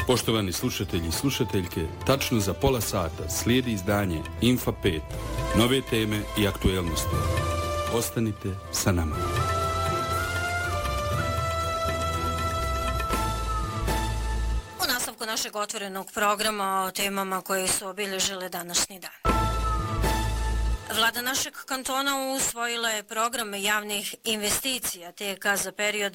Poštovani slušatelji i slušateljke, tačno za pola sata slijedi izdanje Infa 5. Nove teme i aktuelnosti. Ostanite sa nama. U nastavku našeg otvorenog programa o temama koje su obilježile današnji dan. Vlada našeg kantona usvojila je program javnih investicija TK za period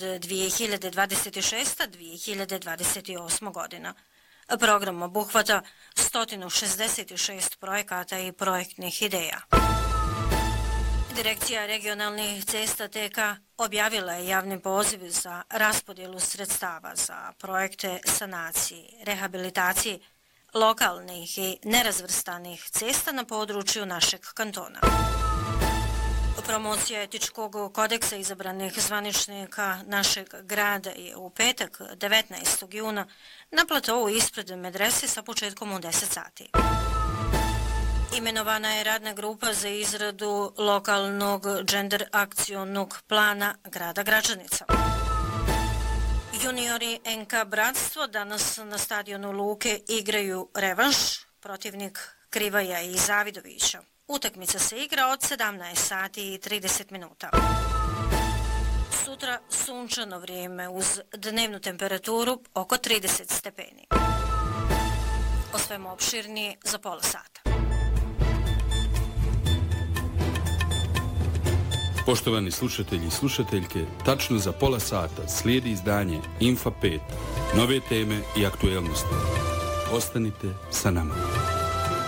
2026-2028 godina. Program obuhvata 166 projekata i projektnih ideja. Direkcija regionalnih cesta TK objavila je javni poziv za raspodjelu sredstava za projekte sanacije, rehabilitacije lokalnih i nerazvrstanih cesta na području našeg kantona. Promocija etičkog kodeksa izabranih zvaničnika našeg grada je u petak 19. juna na platovu ispred medrese sa početkom u 10 sati. Imenovana je radna grupa za izradu lokalnog gender akcionog plana grada Gračanica. Juniori NK Bratstvo danas na stadionu Luke igraju revanš, protivnik Krivaja i Zavidovića. Utakmica se igra od 17 sati i 30 minuta. Sutra sunčano vrijeme uz dnevnu temperaturu oko 30 stepeni. O svemu opširnije za pola sata. Poštovani slušatelji i slušateljke, tačno za pola sata slijedi izdanje Infa 5. Nove teme i aktuelnosti. Ostanite sa nama.